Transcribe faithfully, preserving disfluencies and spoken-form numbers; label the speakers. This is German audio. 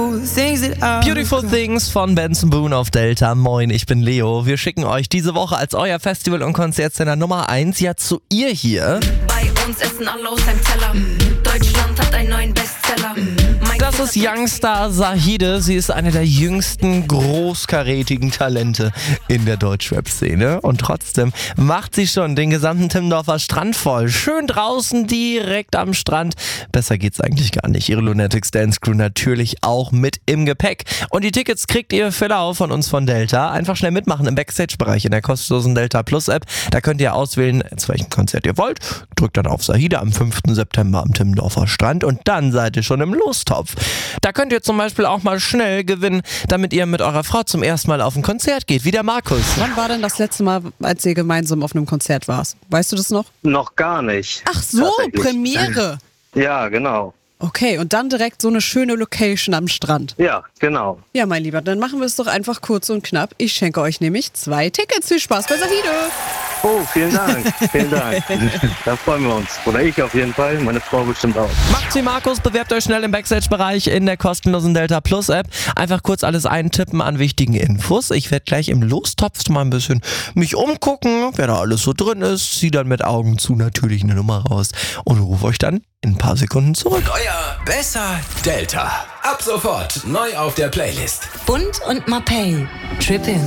Speaker 1: Beautiful Things von Benson Boone auf Delta. Moin, ich bin Leo. Wir schicken euch diese Woche als euer Festival- und Konzertsender Nummer eins ja zu ihr hier.
Speaker 2: Bei uns essen alle aus einem Teller. Deutschland hat einen neuen Bestseller.
Speaker 1: Das ist Youngstar Zahide. Sie ist eine der jüngsten großkarätigen Talente in der Deutschrap-Szene. Und trotzdem macht sie schon den gesamten Timmendorfer Strand voll. Schön draußen, direkt am Strand. Besser geht's eigentlich gar nicht. Ihre Lunatics Dance Crew natürlich auch mit im Gepäck. Und die Tickets kriegt ihr für lau von uns von Delta. Einfach schnell mitmachen im Backstage-Bereich in der kostenlosen Delta Plus App. Da könnt ihr auswählen, zu welchem Konzert ihr wollt. Drückt dann auf Zahide am fünften September am Timmendorfer Strand und dann seid ihr schon im Lostopf. Da könnt ihr zum Beispiel auch mal schnell gewinnen, damit ihr mit eurer Frau zum ersten Mal auf ein Konzert geht, wie der Markus.
Speaker 3: Wann war denn das letzte Mal, als ihr gemeinsam auf einem Konzert warst? Weißt du das noch?
Speaker 4: Noch gar nicht.
Speaker 3: Ach so, Premiere.
Speaker 4: Ja, genau.
Speaker 3: Okay, und dann direkt so eine schöne Location am Strand.
Speaker 4: Ja, genau.
Speaker 3: Ja, mein Lieber, dann machen wir es doch einfach kurz und knapp. Ich schenke euch nämlich zwei Tickets. Viel Spaß bei Zahide.
Speaker 4: Oh, vielen Dank. Vielen Dank. Da freuen wir uns. Oder ich auf jeden Fall, meine Frau bestimmt auch.
Speaker 1: Macht's wie Markus, bewerbt euch schnell im Backstage-Bereich in der kostenlosen Delta Plus App. Einfach kurz alles eintippen an wichtigen Infos. Ich werde gleich im Lostopf mal ein bisschen mich umgucken, wer da alles so drin ist. Zieh dann mit Augen zu natürlich eine Nummer raus und rufe euch dann in ein paar Sekunden zurück.
Speaker 5: Euer Besser Delta. Ab sofort neu auf der Playlist.
Speaker 2: Bund und Mapei. Trippin'.